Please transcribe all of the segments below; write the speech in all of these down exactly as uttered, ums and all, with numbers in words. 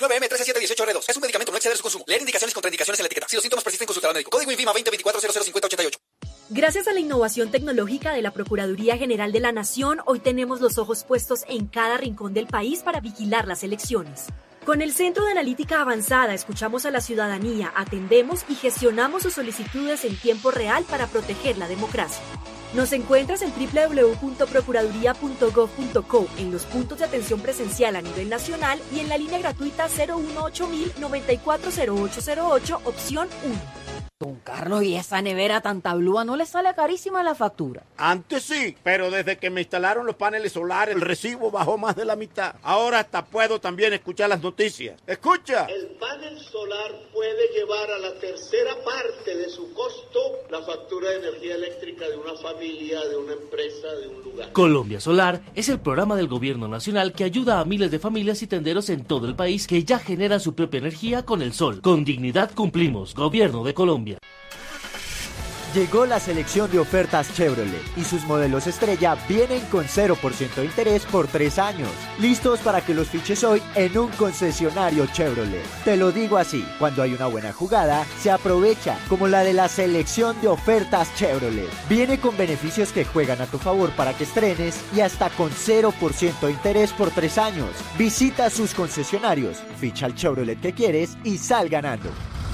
veintinueve eme trece siete dieciocho R dos. Es un medicamento, no exceder su consumo. Leer indicaciones y contraindicaciones en la etiqueta. Si los síntomas persisten, consultar al médico. Código INVIMA veinte veinticuatro cero cero cincuenta ochenta y ocho. Gracias a la innovación tecnológica de la Procuraduría General de la Nación, hoy tenemos los ojos puestos en cada rincón del país para vigilar las elecciones. Con el Centro de Analítica Avanzada escuchamos a la ciudadanía, atendemos y gestionamos sus solicitudes en tiempo real para proteger la democracia. Nos encuentras en doble u doble u doble u punto procuraduría punto gov punto co, en los puntos de atención presencial a nivel nacional y en la línea gratuita cero uno ocho mil noventa y cuatro cero ocho cero ocho, opción uno. Don Carlos, ¿y esa nevera tan tablúa no le sale carísima la factura? Antes sí, pero desde que me instalaron los paneles solares, el recibo bajó más de la mitad. Ahora hasta puedo también escuchar las noticias. ¡Escucha! El panel solar puede llevar a la tercera parte de su costo la factura de energía eléctrica de una familia, de una empresa, de un lugar. Colombia Solar es el programa del gobierno nacional que ayuda a miles de familias y tenderos en todo el país que ya generan su propia energía con el sol. Con dignidad cumplimos. Gobierno de Colombia. Llegó la selección de ofertas Chevrolet y sus modelos estrella vienen con cero por ciento de interés por tres años. Listos para que los fiches hoy en un concesionario Chevrolet. Te lo digo así, cuando hay una buena jugada, se aprovecha, como la de la selección de ofertas Chevrolet. Viene con beneficios que juegan a tu favor para que estrenes y hasta con cero por ciento de interés por tres años. Visita sus concesionarios, ficha el Chevrolet que quieres y sal ganando.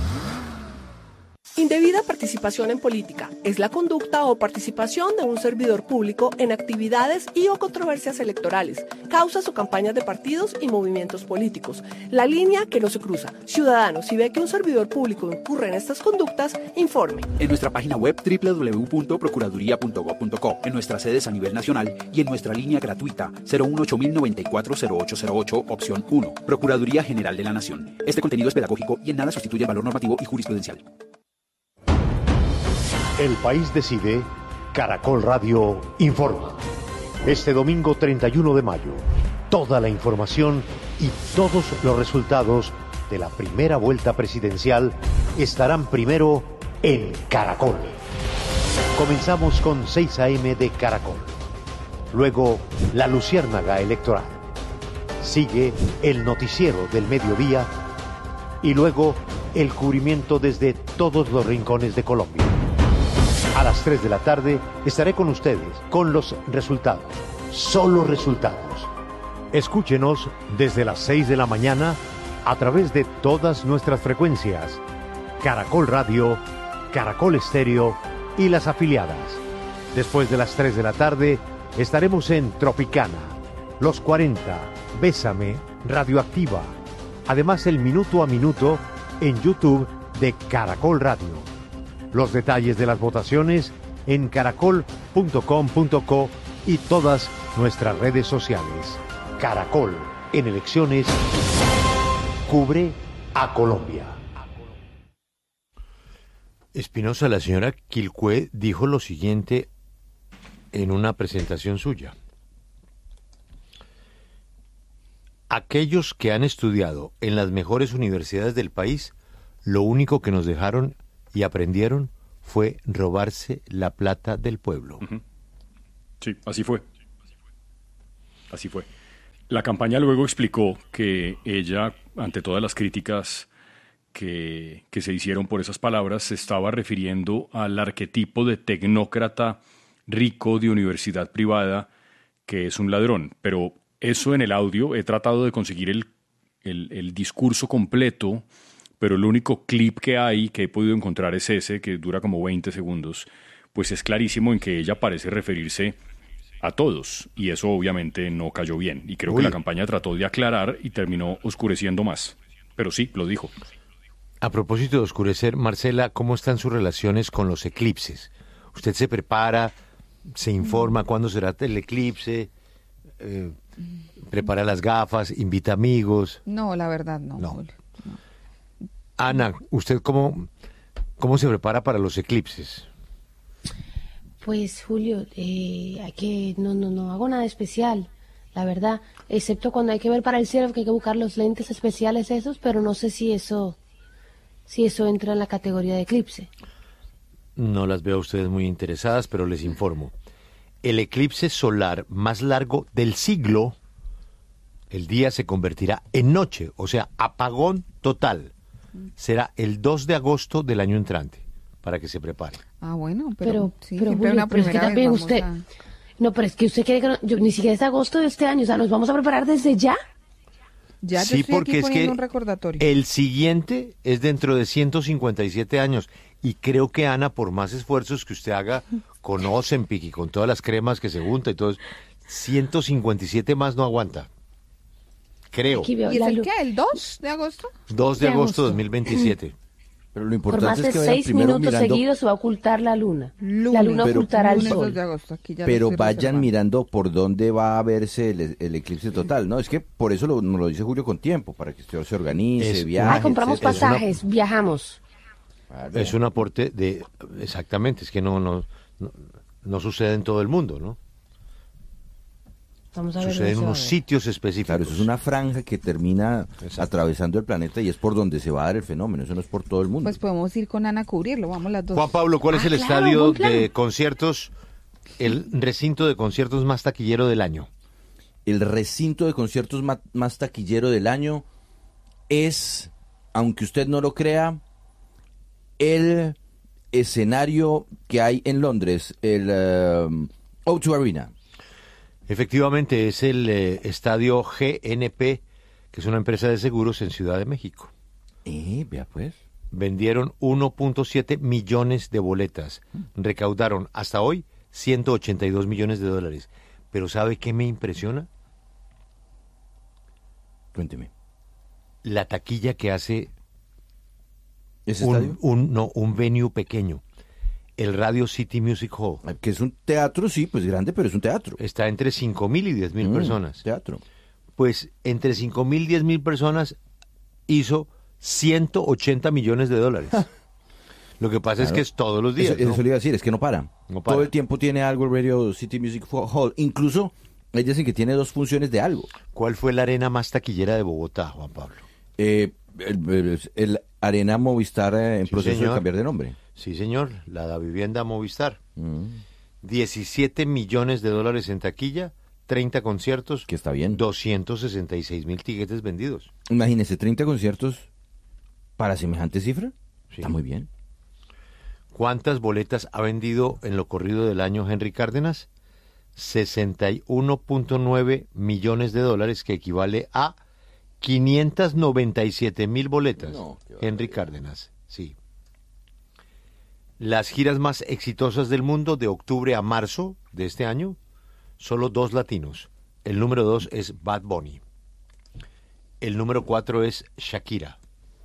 Indebida participación en política es la conducta o participación de un servidor público en actividades y o controversias electorales, causas o campañas de partidos y movimientos políticos. La línea que no se cruza. Ciudadano, si ve que un servidor público incurre en estas conductas, informe. En nuestra página web doble u doble u doble u punto procuraduría punto gov punto co, en nuestras sedes a nivel nacional y en nuestra línea gratuita cero uno ocho mil noventa y cuatro cero ocho cero ocho, opción uno. Procuraduría General de la Nación. Este contenido es pedagógico y en nada sustituye el valor normativo y jurisprudencial. El país decide, Caracol Radio informa. Este domingo treinta y uno de mayo, toda la información y todos los resultados de la primera vuelta presidencial estarán primero en Caracol. Comenzamos con seis a eme de Caracol. Luego, la Luciérnaga Electoral. Sigue el noticiero del mediodía y luego el cubrimiento desde todos los rincones de Colombia. A las tres de la tarde estaré con ustedes con los resultados, solo resultados. Escúchenos desde las seis de la mañana a través de todas nuestras frecuencias. Caracol Radio, Caracol Estéreo y las afiliadas. Después de las tres de la tarde estaremos en Tropicana, Los cuarenta, Bésame, Radioactiva. Además el minuto a minuto en YouTube de Caracol Radio. Los detalles de las votaciones en caracol punto com punto co y todas nuestras redes sociales. Caracol, en elecciones, cubre a Colombia. Espinosa, la señora Quilcué dijo lo siguiente en una presentación suya. Aquellos que han estudiado en las mejores universidades del país, lo único que nos dejaron y aprendieron fue robarse la plata del pueblo. Uh-huh. Sí, así fue. Así fue. La campaña luego explicó que ella, ante todas las críticas que, que se hicieron por esas palabras, se estaba refiriendo al arquetipo de tecnócrata rico de universidad privada que es un ladrón. Pero eso en el audio, he tratado de conseguir el, el, el discurso completo, pero el único clip que hay que he podido encontrar es ese, que dura como veinte segundos, pues es clarísimo en que ella parece referirse a todos, y eso obviamente no cayó bien, y creo Uy. que la campaña trató de aclarar y terminó oscureciendo más, pero sí, lo dijo. A propósito de oscurecer, Marcela, ¿cómo están sus relaciones con los eclipses? ¿Usted se prepara, se informa cuándo será el eclipse, eh, prepara las gafas, invita amigos? No, la verdad no. No. Ana, ¿usted cómo, cómo se prepara para los eclipses? Pues, Julio, eh, hay que no, no, no hago nada especial, la verdad, excepto cuando hay que ver para el cielo, que hay que buscar los lentes especiales esos, pero no sé si eso, si eso entra en la categoría de eclipse. No las veo a ustedes muy interesadas, pero les informo. El eclipse solar más largo del siglo El día se convertirá en noche, o sea, apagón total. Será el dos de agosto del año entrante, para que se prepare. Ah, bueno, pero, Pero, sí, pero, siempre Julio, una pero es que primera también vez usted... vamos No, pero es que usted quiere que no- yo, ni siquiera es agosto de este año, o sea, ¿nos vamos a preparar desde ya? Ya Sí, porque es que un recordatorio. el siguiente es dentro de ciento cincuenta y siete años. Y creo que, Ana, por más esfuerzos que usted haga con Ozempic y con todas las cremas que se junta y todo eso, ciento cincuenta y siete más no aguanta. Creo. Aquí veo ¿Y es la el luz. qué? ¿El dos de agosto? dos de de agosto agosto. de dos mil veintisiete. Pero lo Por importante más es de que vayan seis primero minutos mirando, seguidos se va a ocultar la luna. Lunes. La luna Pero- ocultará el Lunes dos sol. de agosto, aquí ya lo pero estoy vayan reservando. mirando por dónde va a verse el, el eclipse total, ¿no? Es que por eso lo, nos lo dice Julio con tiempo, para que usted se organice, Es- viaje. Ah, compramos etcétera. pasajes, viajamos. Claro. Es un aporte de... Exactamente, es que no, no, no, no sucede en todo el mundo, ¿no? Vamos a ver. Sucede en dónde unos se va a ver. sitios específicos. Claro, eso es una franja que termina Exacto. atravesando el planeta y es por donde se va a dar el fenómeno, eso no es por todo el mundo. Pues podemos ir con Ana a cubrirlo, vamos las dos. Juan Pablo, ¿cuál es Ah, el claro, estadio buen plan. de conciertos, el recinto de conciertos más taquillero del año? El recinto de conciertos ma- más taquillero del año es, aunque usted no lo crea, el escenario que hay en Londres, el um, O dos Arena. Efectivamente, es el eh, estadio G N P, que es una empresa de seguros en Ciudad de México. Eh, vea pues. Vendieron uno punto siete millones de boletas. Recaudaron hasta hoy ciento ochenta y dos millones de dólares. Pero ¿sabe qué me impresiona? Cuénteme. La taquilla que hace ¿Ese estadio? un, un, no, un venue pequeño. El Radio City Music Hall. Que es un teatro, sí, pues grande, pero es un teatro. Está entre cinco mil y diez mil Mm, personas. Teatro. Pues entre cinco mil y diez mil personas hizo ciento ochenta millones de dólares. Lo que pasa es Claro. que es todos los días. Eso, ¿no? eso le iba a decir, es que no para. No para. Todo el tiempo tiene algo el Radio City Music Hall. Incluso, ellos dicen que tiene dos funciones de algo. ¿Cuál fue la arena más taquillera de Bogotá, Juan Pablo? Eh, el, el- el Arena Movistar eh, en Sí, proceso señor. de cambiar de nombre. Sí, señor, la da vivienda Movistar. Mm, diecisiete millones de dólares en taquilla, treinta conciertos, que está bien. doscientos sesenta y seis mil tiquetes vendidos. Imagínese, treinta conciertos para semejante cifra. Está muy bien. ¿Cuántas boletas ha vendido en lo corrido del año Henry Cárdenas? sesenta y uno punto nueve millones de dólares, que equivale a quinientas noventa y siete mil boletas. No, qué Henry Cárdenas, sí. Las giras más exitosas del mundo de octubre a marzo de este año, solo dos latinos. El número dos es Bad Bunny. El número cuatro es Shakira.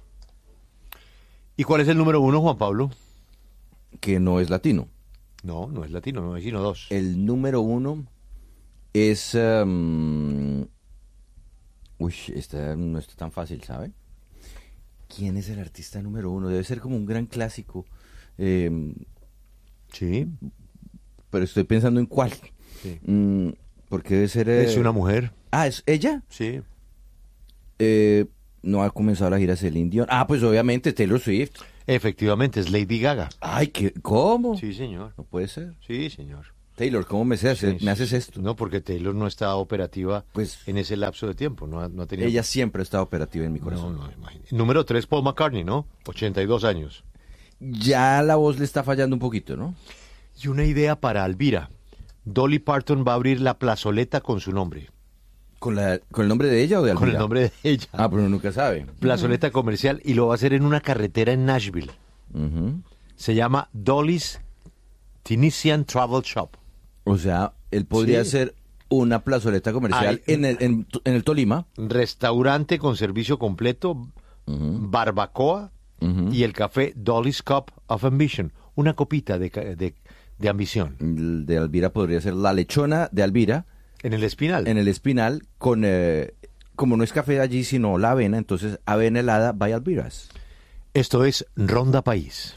¿Y cuál es el número uno, Juan Pablo? Que no es latino. No, no es latino, no es sino dos. El número uno es... um, uy, esta no está tan fácil, ¿sabe? ¿Quién es el artista número uno? Debe ser como un gran clásico. Eh, sí. Pero estoy pensando en cuál. Sí. Mm, porque debe ser... eh, Es una mujer. Ah, ¿es ella? Sí. Eh, no ha comenzado la gira Celine Dion. Ah, pues obviamente Taylor Swift. Efectivamente, es Lady Gaga. Ay, ¿qué? ¿Cómo? Sí, señor. No puede ser. Sí, señor. Taylor, ¿cómo me, haces, Sí, me haces sí. esto? No, porque Taylor no está operativa Pues en ese lapso de tiempo. No ha, no ha tenido... ella siempre está operativa en mi corazón. No, no, imagínate. Número tres, Paul McCartney, ¿no? ochenta y dos años. Ya la voz le está fallando un poquito, ¿no? Y una idea para Alvira. Dolly Parton va a abrir la plazoleta con su nombre. ¿Con, la, ¿Con el nombre de ella o de Alvira? Con el nombre de ella. Ah, pero nunca sabe. Plazoleta comercial, y lo va a hacer en una carretera en Nashville. Ujú. Se llama Dolly's Tunisian Travel Shop. O sea, él podría Sí. ser una plazoleta comercial Ay. en, el, en, en el Tolima. Restaurante con servicio completo, barbacoa Ujú. y el café Dolly's Cup of Ambition. Una copita de, ca- de, de ambición. El de Alvira podría ser la lechona de Alvira. En el Espinal. En el Espinal, con eh, como no es café allí, sino la avena, entonces avena helada by Alviras. Esto es Ronda País.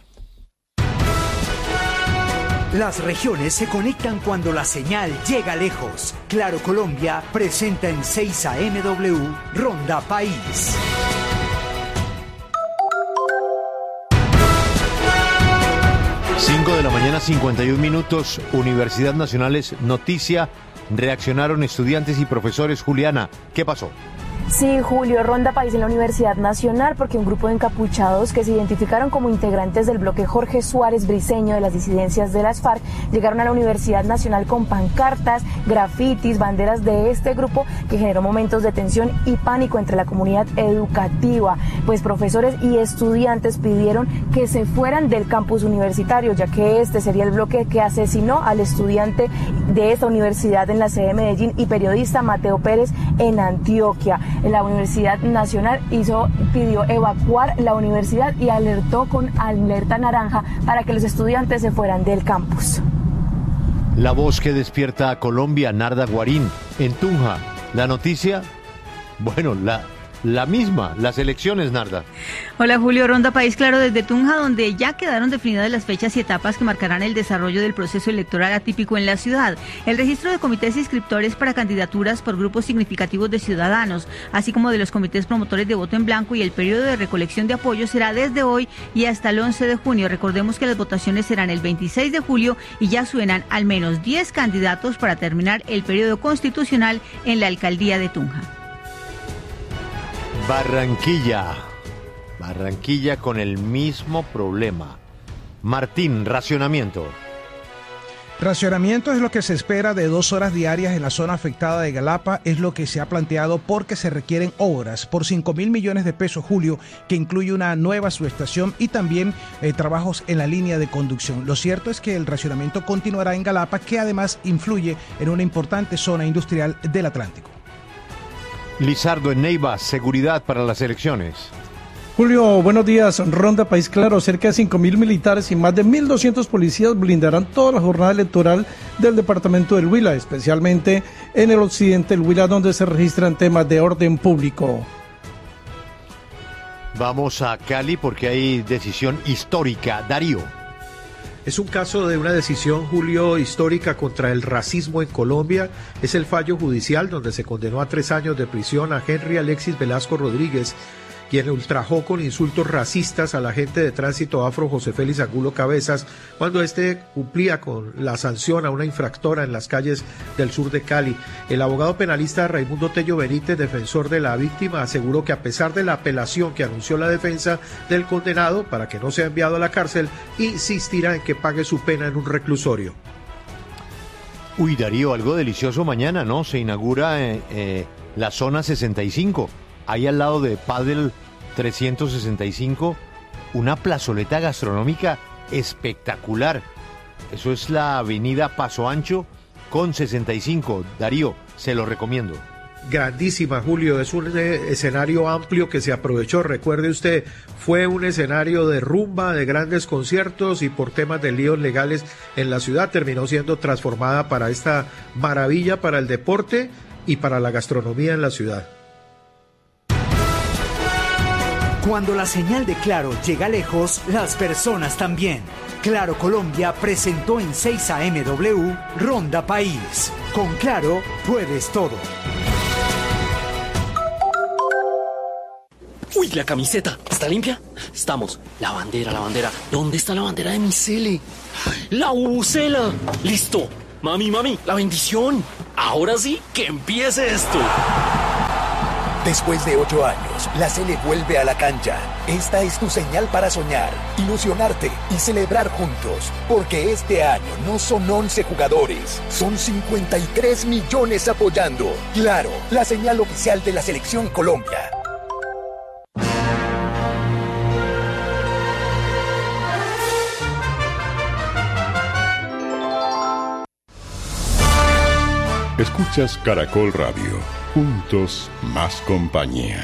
Las regiones se conectan cuando la señal llega lejos. Claro Colombia presenta en seis A M W Ronda País. cinco de la mañana, cincuenta y un minutos. Universidad Nacional es noticia reaccionaron estudiantes y profesores. Juliana, ¿qué pasó? Sí, Julio, ronda país en la Universidad Nacional porque un grupo de encapuchados que se identificaron como integrantes del bloque Jorge Suárez Briceño de las disidencias de las FARC llegaron a la Universidad Nacional con pancartas, grafitis, banderas de este grupo que generó momentos de tensión y pánico entre la comunidad educativa, pues profesores y estudiantes pidieron que se fueran del campus universitario, ya que este sería el bloque que asesinó al estudiante de esta universidad en la sede de Medellín y periodista Mateo Pérez en Antioquia. La Universidad Nacional hizo, pidió evacuar la universidad y alertó con alerta naranja para que los estudiantes se fueran del campus. La voz que despierta a Colombia, Narda Guarín, en Tunja. La noticia, bueno, la... La misma, las elecciones, Narda. Hola Julio, ronda país claro desde Tunja, donde ya quedaron definidas las fechas y etapas que marcarán el desarrollo del proceso electoral atípico en la ciudad. El registro de comités inscriptores para candidaturas por grupos significativos de ciudadanos, así como de los comités promotores de voto en blanco y el periodo de recolección de apoyo será desde hoy y hasta el once de junio. Recordemos que las votaciones serán el veintiséis de julio y ya suenan al menos diez candidatos para terminar el periodo constitucional en la alcaldía de Tunja. Barranquilla. Barranquilla con el mismo problema. Martín, racionamiento. Racionamiento es lo que se espera de dos horas diarias en la zona afectada de Galapa, es lo que se ha planteado porque se requieren obras por cinco mil millones de pesos, Julio, que incluye una nueva subestación y también eh, trabajos en la línea de conducción. Lo cierto es que el racionamiento continuará en Galapa, que además influye en una importante zona industrial del Atlántico. Lizardo en Neiva, seguridad para las elecciones. Julio, buenos días. Ronda País Claro, cerca de cinco mil militares y más de mil doscientos policías blindarán toda la jornada electoral del departamento del Huila, especialmente en el occidente del Huila, donde se registran temas de orden público. Vamos a Cali porque hay decisión histórica. Darío. Es un caso de una decisión, Julio, histórica contra el racismo en Colombia. Es el fallo judicial donde se condenó a tres años de prisión a Henry Alexis Velasco Rodríguez, quien ultrajó con insultos racistas al agente de tránsito afro José Félix Angulo Cabezas cuando éste cumplía con la sanción a una infractora en las calles del sur de Cali. El abogado penalista Raimundo Tello Benítez, defensor de la víctima, aseguró que a pesar de la apelación que anunció la defensa del condenado para que no sea enviado a la cárcel, insistirá en que pague su pena en un reclusorio. Uy, Darío, algo delicioso mañana, ¿no? Se inaugura eh, eh, la zona sesenta y cinco. Ahí al lado de Padel trescientos sesenta y cinco, una plazoleta gastronómica espectacular. Eso es la avenida Paso Ancho con sesenta y cinco. Darío, se lo recomiendo. Grandísima, Julio, es un eh, escenario amplio que se aprovechó. Recuerde usted, fue un escenario de rumba, de grandes conciertos, y por temas de líos legales en la ciudad terminó siendo transformada para esta maravilla, para el deporte y para la gastronomía en la ciudad. Cuando la señal de Claro llega lejos, las personas también. Claro Colombia presentó en seis A M W Ronda País. Con Claro puedes todo. Uy, la camiseta, ¿está limpia? Estamos. La bandera, la bandera. ¿Dónde está la bandera de mi cele? La bubucela. Listo. Mami, mami, la bendición. Ahora sí, que empiece esto. Después de ocho años, la Sele vuelve a la cancha. Esta es tu señal para soñar, ilusionarte y celebrar juntos. Porque este año no son once jugadores, son cincuenta y tres millones apoyando. Claro, la señal oficial de la Selección Colombia. Escuchas Caracol Radio. Juntos, más compañía.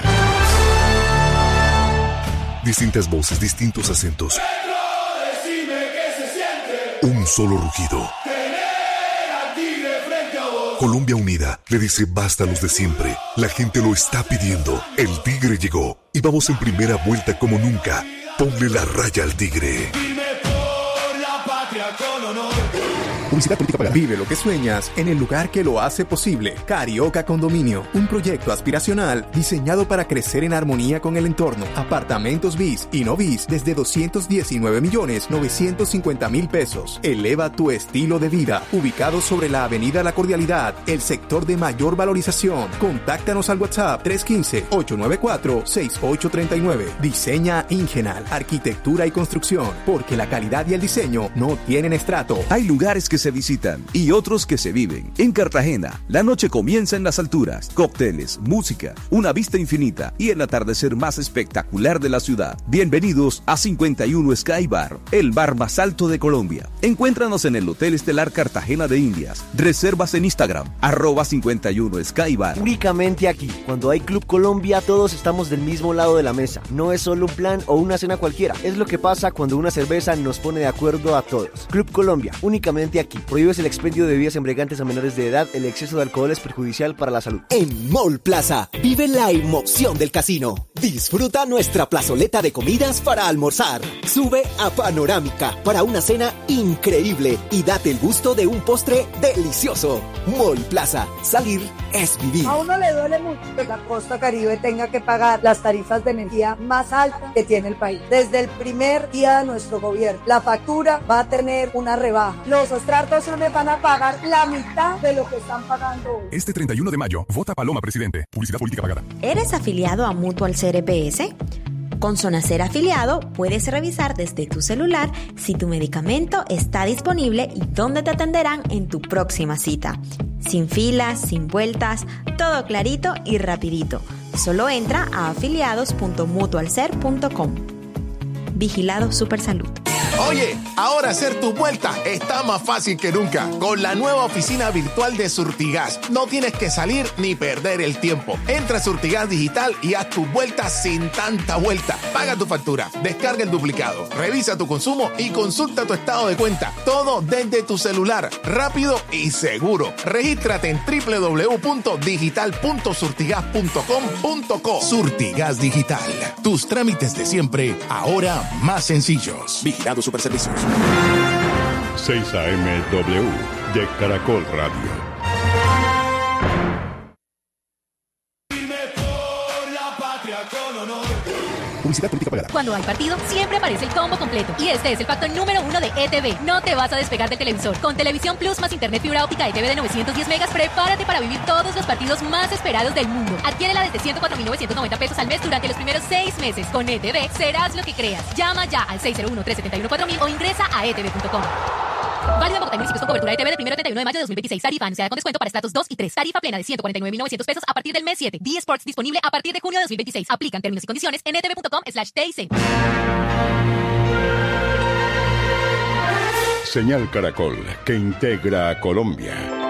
Distintas voces, distintos acentos. Un solo rugido. Colombia unida le dice basta a los de siempre. La gente lo está pidiendo. El Tigre llegó y vamos en primera vuelta como nunca. Ponle la raya al Tigre. Dime por la patria con honor. Publicidad política pagada. Vive lo que sueñas en el lugar que lo hace posible. Carioca Condominio, un proyecto aspiracional diseñado para crecer en armonía con el entorno. Apartamentos bis y no bis desde doscientos diecinueve millones novecientos cincuenta mil pesos. Eleva tu estilo de vida. Ubicado sobre la avenida La Cordialidad, el sector de mayor valorización. Contáctanos al WhatsApp tres uno cinco, ocho nueve cuatro, seis ocho tres nueve. Diseña Ingenal, arquitectura y construcción, porque la calidad y el diseño no tienen estrato. Hay lugares que se visitan y otros que se viven. En Cartagena, la noche comienza en las alturas. Cócteles, música, una vista infinita y el atardecer más espectacular de la ciudad. Bienvenidos a cincuenta y uno Sky Bar, el bar más alto de Colombia. Encuéntranos en el Hotel Estelar Cartagena de Indias. Reservas en Instagram, arroba cincuenta y uno Sky Bar. Únicamente aquí, cuando hay Club Colombia, todos estamos del mismo lado de la mesa. No es solo un plan o una cena cualquiera. Es lo que pasa cuando una cerveza nos pone de acuerdo a todos. Club Colombia, únicamente aquí. Prohíbes el expendio de bebidas embriagantes a menores de edad. El exceso de alcohol es perjudicial para la salud. En Mall Plaza, vive la emoción del casino. Disfruta nuestra plazoleta de comidas para almorzar. Sube a Panorámica para una cena increíble y date el gusto de un postre delicioso. Mall Plaza, salir es vivir. A uno le duele mucho que la costa Caribe tenga que pagar las tarifas de energía más altas que tiene el país. Desde el primer día de nuestro gobierno, la factura va a tener una rebaja. Los estratos les van a pagar la mitad de lo que están pagando hoy. Este treinta y uno de mayo, vota Paloma Presidente. Publicidad política pagada. ¿Eres afiliado a Mutual C R P S? Con Zonacer afiliado puedes revisar desde tu celular si tu medicamento está disponible y dónde te atenderán en tu próxima cita. Sin filas, sin vueltas, todo clarito y rapidito. Solo entra a afiliados punto mutualcer punto com. Vigilado Supersalud. Oye, ahora hacer tu vuelta está más fácil que nunca con la nueva oficina virtual de Surtigas. No tienes que salir ni perder el tiempo. Entra a Surtigas Digital y haz tu vuelta sin tanta vuelta. Paga tu factura, descarga el duplicado, revisa tu consumo y consulta tu estado de cuenta. Todo desde tu celular, rápido y seguro. Regístrate en doble u doble u doble u punto digital punto surtigas punto com punto co. Surtigas Digital. Tus trámites de siempre, ahora más sencillos. Vigilado Superservicios. seis A M W de Caracol Radio. Publicidad política pagada. Cuando hay partido, siempre aparece el combo completo. Y este es el pacto número uno de E T V. No te vas a despegar del televisor. Con Televisión Plus más Internet fibra óptica E T V de novecientos diez megas, prepárate para vivir todos los partidos más esperados del mundo. Adquiérela desde ciento cuatro mil novecientos noventa pesos al mes durante los primeros seis meses. Con E T V, serás lo que creas. Llama ya al seis cero uno, tres siete uno, cuatro mil o ingresa a e t v punto com. Válido en Bogotá y municipios con cobertura E T V del primero al treinta y uno de mayo de dos mil veintiséis. Tarifa anunciada con descuento para estratos dos y tres. Tarifa plena de ciento cuarenta y nueve mil novecientos pesos a partir del mes siete. D-Sports disponible a partir de junio de dos mil veintiséis. Aplican términos y condiciones en e t v punto com slash t i c. Señal Caracol, que integra a Colombia.